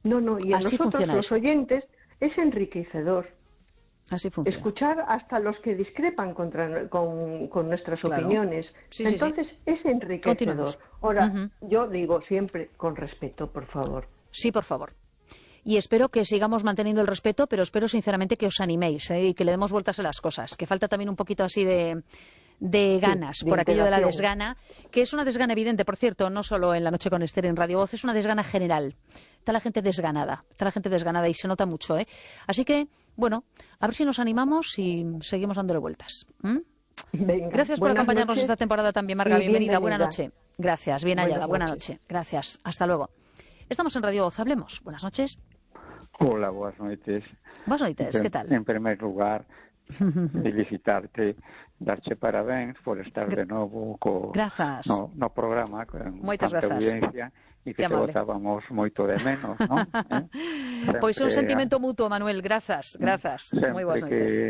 No, y a Así nosotros, funciona los esto. oyentes, es enriquecedor. Así funciona. Escuchar hasta los que discrepan con nuestras opiniones. Sí. Entonces, es enriquecedor. Continuemos. Ahora, yo digo siempre con respeto, por favor. Sí, por favor. Y espero que sigamos manteniendo el respeto, pero espero sinceramente que os animéis y que le demos vueltas a las cosas. Que falta también un poquito así de ganas, por aquello de la desgana, que es una desgana evidente, por cierto, no solo en La Noche con Esther en Radio Voz, es una desgana general. Está la gente desganada y se nota mucho, ¿eh? Así que, bueno, a ver si nos animamos y seguimos dándole vueltas. Venga, gracias por acompañarnos esta temporada también, Marga. Bienvenida, buena noche. Gracias, bien hallada, buena noche. Gracias, hasta luego. Estamos en Radio Voz, hablemos. Buenas noches. Hola, buenas noches. Buenas noches, ¿qué tal? En primer lugar, felicitarte, darche parabéns por estar de novo no programa con tanta audiencia e que te botábamos moito de menos, non? Pois é un sentimento mutuo, Manuel, grazas. Moi boas noites.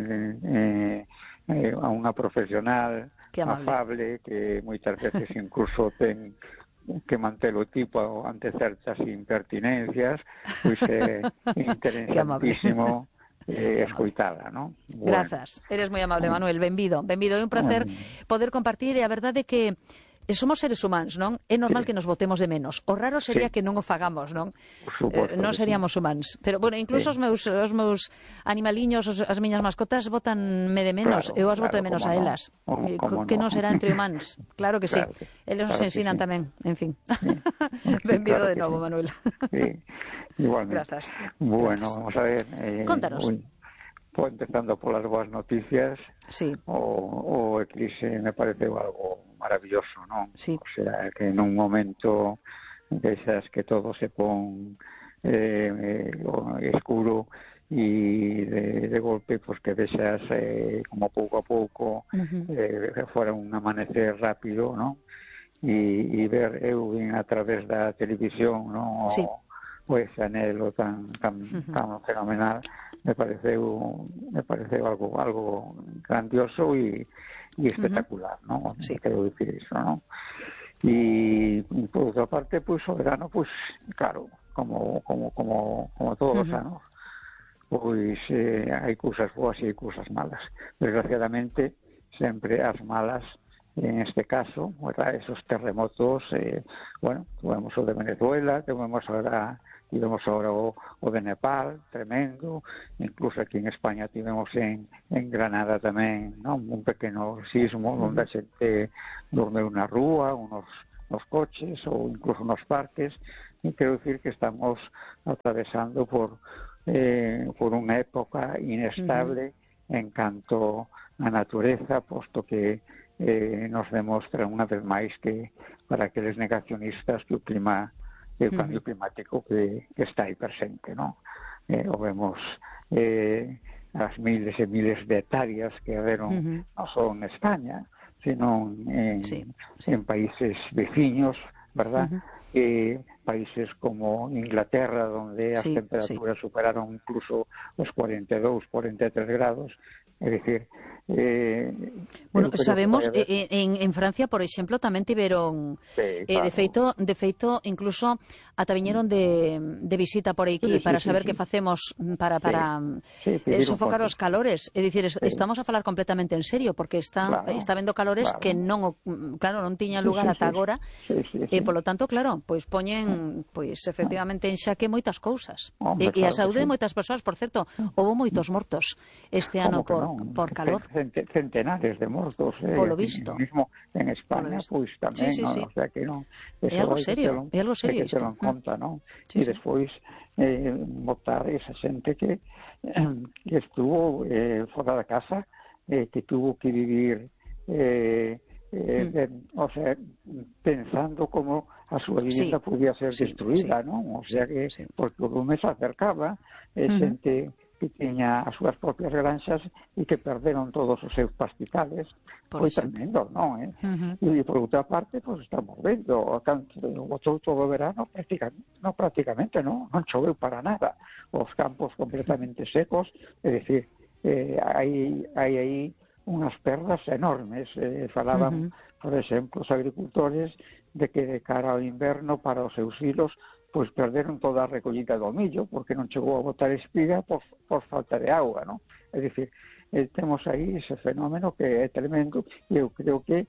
A unha profesional afable que moitas veces incluso ten que mantelo tipo ante certas impertinencias, pois é interesantísimo escoitada, non? Bueno. Grazas, eres moi amable, Manuel, benvido, é un placer poder compartir, e a verdade é que somos seres humanos, non? É normal que nos botemos de menos. O raro sería que non o fagamos, non? Non seríamos humanos. Pero, bueno, incluso os meus animaliños, as miñas mascotas, botanme de menos. Eu as boto de menos a elas. Que non será entre humanos. Claro que sí. Eles nos ensinan tamén, en fin. Benvido de novo, Manuel. Igualmente. Grazas. Bueno, vamos a ver. Contanos. Empezando polas boas noticias, o eclipse me pareceu algo maravilloso, non? Sí. O sea, que nun momento desas que todo se pon escuro e de golpe pues que desas como pouco a pouco fora un amanecer rápido, non? E ver eu a través da televisión, non? Sí. O ese anhelo tan fenomenal me pareceu algo grandioso e espectacular, ¿no? Sí. Quero dicir iso, ¿no? E por outra parte, pois o verano, pois claro, como todos os anos, pois hai cousas boas e hai cousas malas. Desgraciadamente, sempre as malas, en este caso, esos terremotos, bueno, tuvemos o de Venezuela, tivemos ahora o de Nepal, tremendo, incluso aquí en España tivemos en Granada tamén, non? Un pequeno sismo onde a xente dormeu na rúa, nos coches ou incluso nos parques, e quero dicir que estamos atravesando por unha época inestable en canto a natureza, posto que nos demostra unha vez máis que para aqueles negacionistas que o cambio climático que está aí presente, non? O vemos as miles e miles de hectáreas que haberon non só en España, sino en países veciños, verdad? Países como Inglaterra, donde as temperaturas superaron incluso os 42, 43 grados, é dicir, bueno, sabemos en Francia, por exemplo, tamén tiveron de feito incluso ata viñeron de visita por aquí para saber que facemos para sofocar os calores, é dicir, estamos a falar completamente en serio, porque está vendo calores que non tiñan lugar ata agora, e polo tanto, claro, pois poñen efectivamente en xaque moitas cousas, e a saúde de moitas persoas. Por certo, houve moitos mortos este ano por calor, centenares de mortos, polo visto, mismo en España, pois tamén, o sea que non, é algo serio isto. En conta, non? E despois botar esa xente que estuvo fora da casa, que tuvo que vivir o sea, pensando como a súa vivienda podía ser destruída, non? O sea que, porque o lume se acercaba, xente que tiña as súas propias granxas e que perderon todos os seus pastizales. Foi tremendo, non? E por outra parte, pois estamos vendo o todo o verano prácticamente non choveu para nada, os campos completamente secos, é dicir, hai aí unhas perdas enormes. Falaban, por exemplo, os agricultores que de cara ao inverno para os seus hilos pois perderon toda a recollida do millo porque non chegou a botar espiga por falta de auga, non? É dicir, temos aí ese fenómeno que é tremendo e eu creo que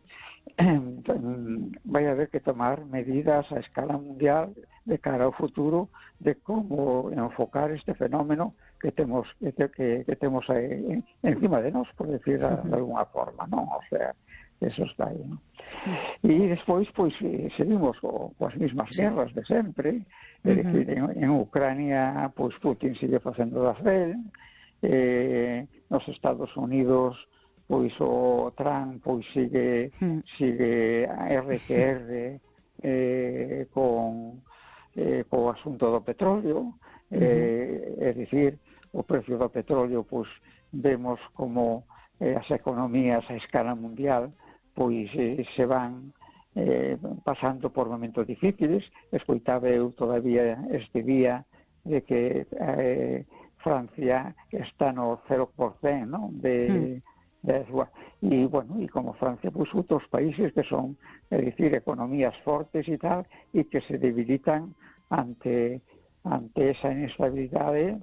vai haber que tomar medidas a escala mundial de cara ao futuro de como enfocar este fenómeno que temos aí encima de nós, por decir de alguna forma, non? O sea, eso está aí, non? E despois, pois, seguimos coas mesmas guerras de sempre, é dicir, en Ucrania, pois, Putin sigue facendo das del, nos Estados Unidos, pois, o Trump, pois, sigue a RQR con o asunto do petróleo, é dicir, o precio do petróleo, pois, vemos como as economías a escala mundial pois se van pasando por momentos difíciles. Escoitaba eu todavía este día de que Francia está no 0%, non? E, bueno, e como Francia, pois outros países que son, é dicir, economías fortes e tal, e que se debilitan ante esa inestabilidade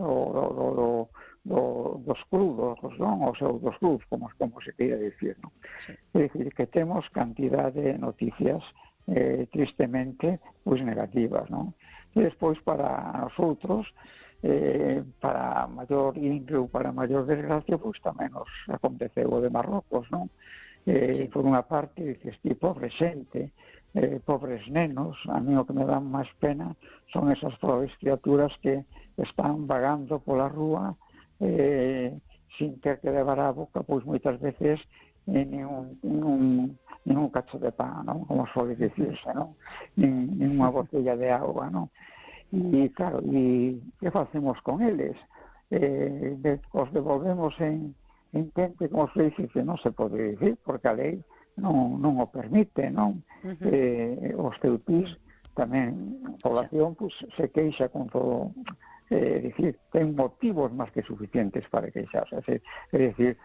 dos crudos, non? O sea, dos cruz, como se queira dicir, non? Sí. É dicir, que temos cantidad de noticias tristemente pois negativas, non? E despois para nosotros, para maior índole ou para maior desgracia, pois tamén nos aconteceu o de Marrocos, non? Sí. Por unha parte, dices, pobre xente, pobres nenos, a mí o que me dan máis pena son esas pobres criaturas que están vagando pola rúa sin ter que levar a boca, pois moitas veces nin un cacho de pan, non? Como suele dicirse, non? Nin unha botella de agua, non? E claro, e que facemos con eles? Os devolvemos en quente, como se dice, que non se pode dicir, porque a lei non o permite, non? Os teutís tamén, a población, pois, se queixa con todo. É dicir, ten motivos máis que suficientes para queixarse. É dicir,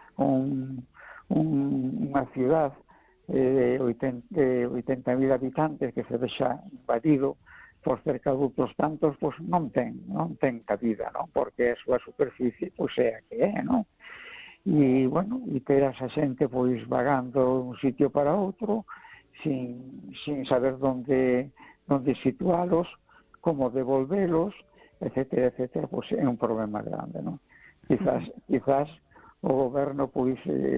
unha ciudad de 80.000 habitantes que se deixa invadido por cerca de outros tantos, pois non ten cabida, non? Porque a súa superficie pois é a que é, non? E, bueno, e ter a esa xente pois vagando de un sitio para outro sin saber onde situalos, como devolvelos, etcétera, etcétera, pois é un problema grande, non? Quizás o goberno pois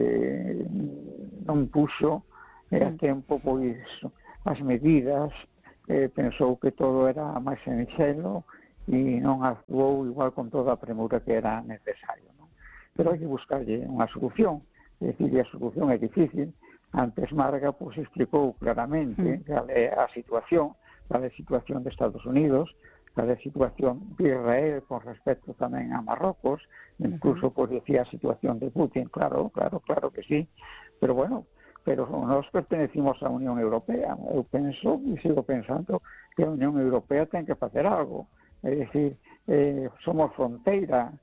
non puxo a tempo pois as medidas, pensou que todo era máis sinxelo e non actuou igual con toda a premura que era necesario, non? Pero hai que buscarlle unha solución, é dicir, a solución é difícil. Antes Marga pois explicou claramente cal é a situación de Estados Unidos, a situación de Israel con respecto tamén a Marrocos, incluso pois decía a situación de Putin, claro que sí, pero bueno, nós pertenecimos á Unión Europea. Eu penso e sigo pensando que a Unión Europea ten que facer algo, é dicir, somos fronteira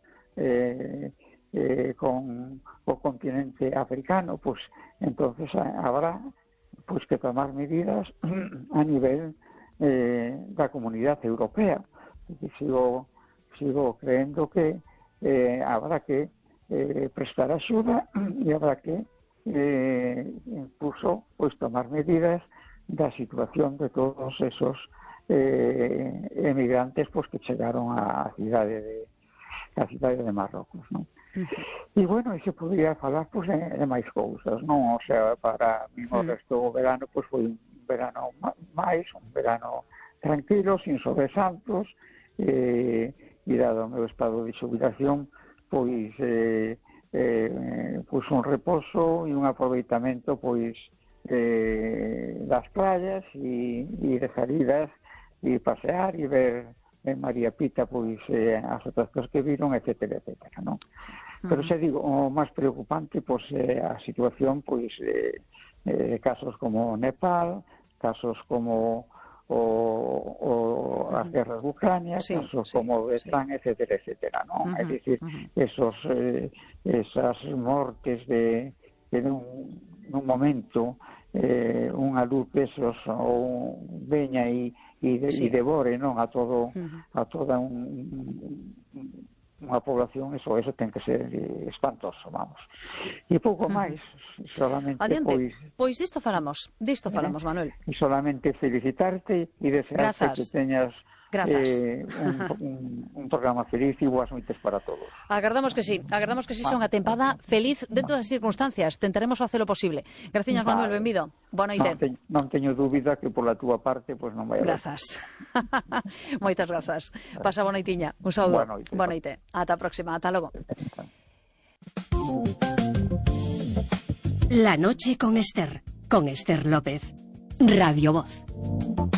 con o continente africano, pois entonces habrá pois que tomar medidas a nivel da comunidade europea. Sigo creendo que habrá que prestar axuda e habrá que incluso pois tomar medidas da situación de todos esos emigrantes pois que chegaron á cidade de Marrocos, non? E bueno, e se podría falar pois de máis cousas, non? O sea, para mí o resto do verano pois foi un verano un verano tranquilo, sin sobresaltos, e dado o meu estado de xubilación, pois un reposo e un aproveitamento pois das playas e de salidas e pasear e ver en María Pita pois as atraccións que viron, etcétera, etcétera, non? Pero xa digo, o máis preocupante pois é a situación pois casos como Nepal, casos como as guerras de Ucrania, casos como Vietnam, etcétera, etcétera, non? É dicir, esas mortes de nun momento unha luz desos ou veña e devore, non, a toda unha población, eso ten que ser espantoso, vamos. E pouco máis, solamente pois disto falamos, Manuel. E solamente felicitarte e desearte que teñas un programa feliz e boas noites para todos. Agardamos que sí son a tempada feliz dentro das circunstancias. Tentaremos facelo posible. Graciñas, Manuel, benvido. Boa noite. Non teño dúbida que pola túa parte non vai haber. Grazas. Moitas grazas. Pasa boa noitiña. Un saúdo. Boa noite. Ata a próxima. Ata logo. La noche con Esther López. Radio Voz.